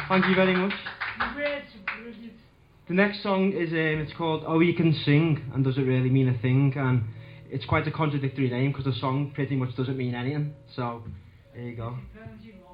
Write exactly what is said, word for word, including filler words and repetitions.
Thank you very much. The next song is um, it's called Oh You Can Sing and Does It Really Mean a Thing, and it's quite a contradictory name because the song pretty much doesn't mean anything, so there you go.